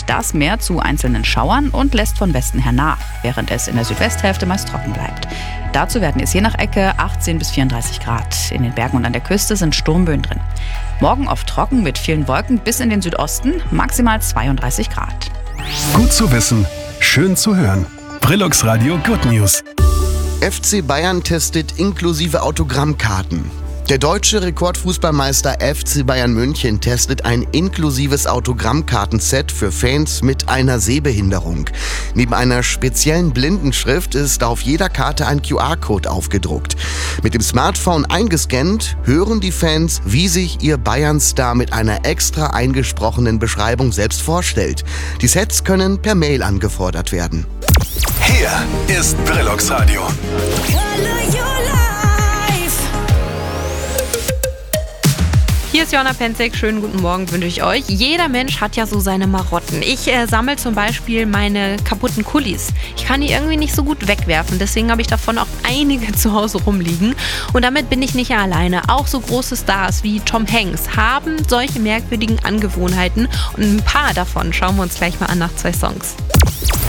Das mehr zu einzelnen Schauern und lässt von Westen her nach, während es in der Südwesthälfte meist trocken bleibt. Dazu werden es je nach Ecke 18 bis 34 Grad. In den Bergen und an der Küste sind Sturmböen drin. Morgen oft trocken mit vielen Wolken bis in den Südosten, maximal 32 Grad. Gut zu wissen, schön zu hören. Brillux Radio Good News. FC Bayern testet inklusive Autogrammkarten. Der deutsche Rekordfußballmeister FC Bayern München testet ein inklusives Autogrammkartenset für Fans mit einer Sehbehinderung. Neben einer speziellen Blindenschrift ist auf jeder Karte ein QR-Code aufgedruckt. Mit dem Smartphone eingescannt hören die Fans, wie sich ihr Bayern-Star mit einer extra eingesprochenen Beschreibung selbst vorstellt. Die Sets können per Mail angefordert werden. Hier ist Brillux Radio. Hier ist Joanna Penzek, schönen guten Morgen wünsche ich euch. Jeder Mensch hat ja so seine Marotten. Ich sammle zum Beispiel meine kaputten Kulis. Ich kann die irgendwie nicht so gut wegwerfen, deswegen habe ich davon auch einige zu Hause rumliegen. Und damit bin ich nicht alleine. Auch so große Stars wie Tom Hanks haben solche merkwürdigen Angewohnheiten und ein paar davon schauen wir uns gleich mal an nach 2 Songs.